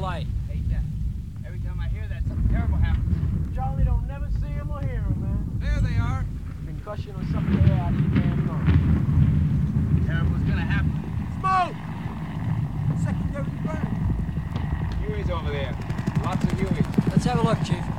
flight. Hey, Jack. Every time I hear that, something terrible happens. Charlie don't never see him or hear him, man. There they are. Concussion or something they out of your damn lungs. Terrible's gonna happen. Smoke! Secondary burn. Huey's over there. Lots of Hueys. Let's have a look, Chief.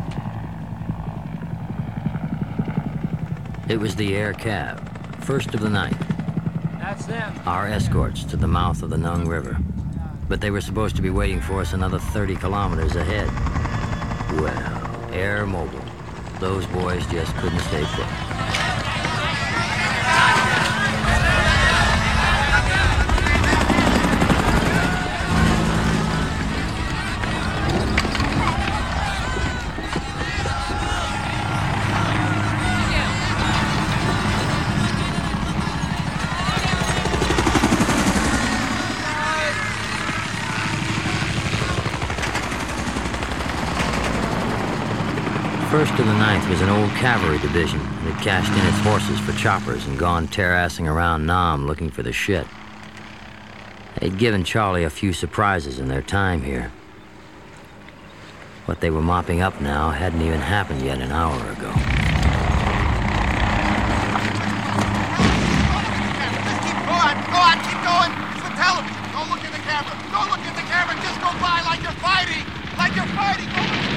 It was the air cab, first of the night. That's them. Our escorts to the mouth of the Nung River. But they were supposed to be waiting for us another 30 kilometers ahead. Well, Air Mobile. Those boys just couldn't stay put. First of the Ninth was an old cavalry division that had cashed in its horses for choppers and gone terrassing around Nam looking for the shit. They'd given Charlie a few surprises in their time here. What they were mopping up now hadn't even happened yet an hour ago. Go on, keep going. It's the television. Don't look in the camera. Don't look in the camera. Just go by like you're fighting. Like you're fighting. Go